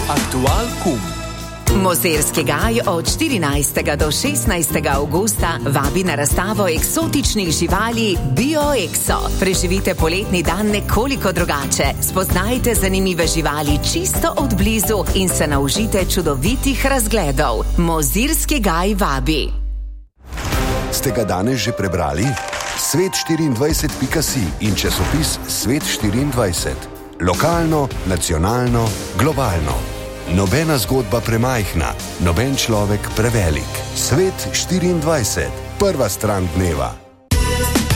Aktualkum. Mozirski gaj od 14. do 16. avgusta vabi na razstavo eksotičnih živali BioExo. Preživite poletni dan nekoliko drugače. Spoznajte zanimive živali čisto od blizu in se naužite čudovitih razgledov. Mozirski gaj vabi. Ste ga danes že prebrali? Svet24.si in časopis Svet24. Lokalno, nacionalno, globalno. Nobena zgodba premajhna, noben človek prevelik. Svet24. Prva stran dneva.